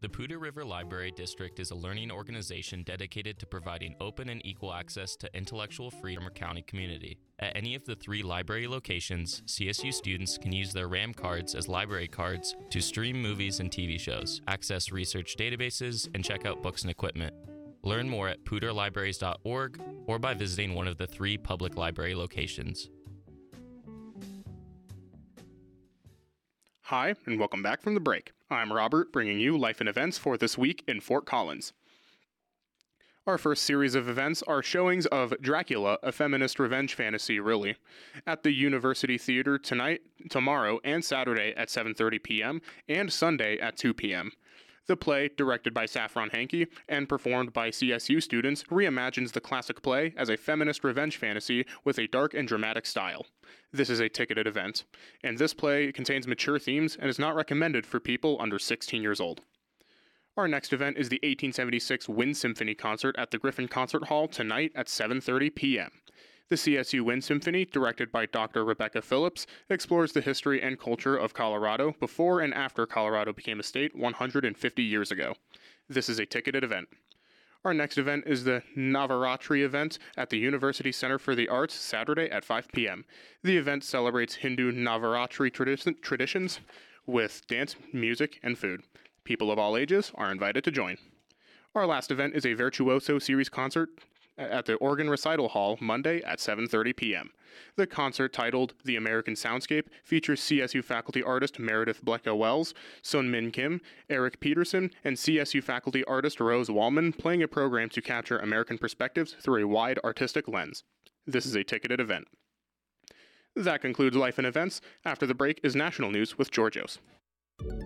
The Poudre River Library District is a learning organization dedicated to providing open and equal access to intellectual freedom in our county community. At any of the 3 library locations, CSU students can use their RAM cards as library cards to stream movies and TV shows, access research databases, and check out books and equipment. Learn more at poudrelibraries.org or by visiting one of the 3 public library locations. Hi, and welcome back from the break. I'm Robert, bringing you life and events for this week in Fort Collins. Our first series of events are showings of Dracula, a feminist revenge fantasy, really, at the University Theater tonight, tomorrow, and Saturday at 7:30 p.m. and Sunday at 2 p.m. The play, directed by Saffron Hankey and performed by CSU students, reimagines the classic play as a feminist revenge fantasy with a dark and dramatic style. This is a ticketed event, and this play contains mature themes and is not recommended for people under 16 years old. Our next event is the 1876 Wind Symphony concert at the Griffin Concert Hall tonight at 7:30 p.m. The CSU Wind Symphony, directed by Dr. Rebecca Phillips, explores the history and culture of Colorado before and after Colorado became a state 150 years ago. This is a ticketed event. Our next event is the Navaratri event at the University Center for the Arts, Saturday at 5 p.m. The event celebrates Hindu Navaratri traditions with dance, music, and food. People of all ages are invited to join. Our last event is a Virtuoso Series concert at the Oregon Recital Hall Monday at 7:30 p.m. The concert, titled The American Soundscape, features CSU faculty artist Meredith Blecka-Wells, Sun-Min Kim, Eric Peterson, and CSU faculty artist Rose Wallman playing a program to capture American perspectives through a wide artistic lens. This is a ticketed event. That concludes Life and Events. After the break is National News with Georgios.